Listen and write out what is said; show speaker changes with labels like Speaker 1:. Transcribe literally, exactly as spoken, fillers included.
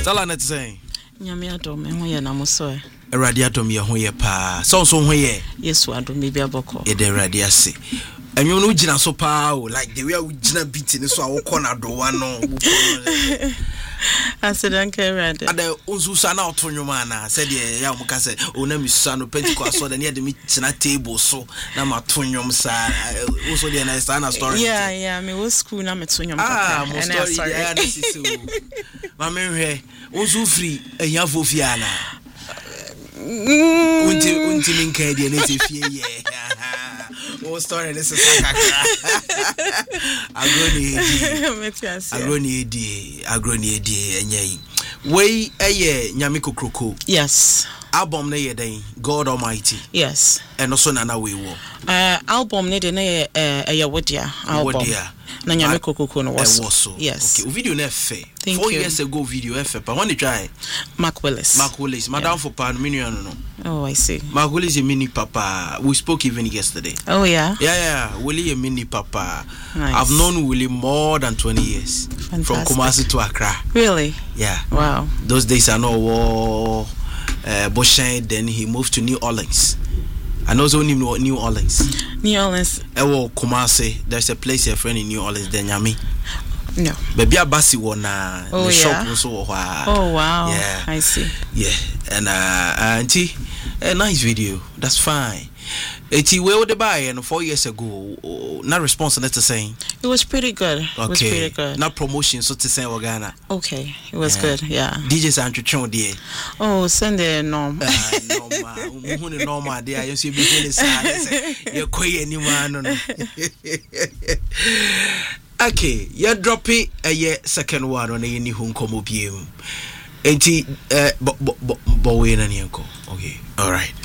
Speaker 1: Tell her not saying.
Speaker 2: Nyame adom me ho ye na mo so e.
Speaker 1: Erade adom ye ho ye pa. So so ho ye.
Speaker 2: Yesu adom me bia boko.
Speaker 1: E de erade ase. Enyo no gina so pa o like the way we gina beat ni so awoko na do wa no.
Speaker 2: Asidan ke erade.
Speaker 1: Ada onzu sa na otonyoma na said ye ya muka say o na mi sa no Pentecost so de na de mi tina table so na ma tonyom sa also the na sa na story.
Speaker 2: Yeah, yeah, me was school na me tonyom
Speaker 1: ah mo story yeah this is so. Ma me hwe onzu free ehia fofia na. Unti unti minka de na se fie ye. O story this is akaka. Agroni edi. Agroni edi, agroni edi enyai. We eye nyame kokroko.
Speaker 2: Yes.
Speaker 1: Album na ye den God Almighty.
Speaker 2: Yes.
Speaker 1: And also na we wo.
Speaker 2: Uh album ne de na ye eh wodia album. Wodia. Na nyame kokoko no was. Yes.
Speaker 1: Okay, video na fe.
Speaker 2: Thank
Speaker 1: Four
Speaker 2: you.
Speaker 1: years ago video fe. But when you try
Speaker 2: Mark Willis.
Speaker 1: Mark Willis. Madam yeah. for pan mini no.
Speaker 2: Oh, I see.
Speaker 1: Mark Willis is a mini papa. We spoke even yesterday.
Speaker 2: Oh yeah.
Speaker 1: Yeah, yeah. Willie a mini papa.
Speaker 2: Nice.
Speaker 1: I've known Willie more than twenty years.
Speaker 2: Fantastic.
Speaker 1: From Kumasi to Accra.
Speaker 2: Really?
Speaker 1: Yeah.
Speaker 2: Wow.
Speaker 1: Those days I know war uh Boshan, then he moved to New Orleans. And also New New Orleans.
Speaker 2: New Orleans.
Speaker 1: Ewo Kumasi. There's a place a friend in New Orleans, then Yami.
Speaker 2: No.
Speaker 1: Baby Abasi wona
Speaker 2: oh,
Speaker 1: the
Speaker 2: yeah?
Speaker 1: shop also wa.
Speaker 2: Oh wow.
Speaker 1: Yeah.
Speaker 2: I see.
Speaker 1: Yeah. And uh auntie, a nice video. That's fine. Eti we would buy and four years ago. Not response that's the same.
Speaker 2: It was pretty good. It
Speaker 1: okay.
Speaker 2: was pretty good.
Speaker 1: Not promotion so to say Ghana.
Speaker 2: Okay. It was yeah. good. Yeah.
Speaker 1: D Js Andrew Chon there.
Speaker 2: Oh, send the norm.
Speaker 1: Ah, normal. Who normal there. You see be say you koy anyone no. Okay, you drop it a year second one on any home come up you. Enti eh bo bo bo we na nyanko. Okay. All right.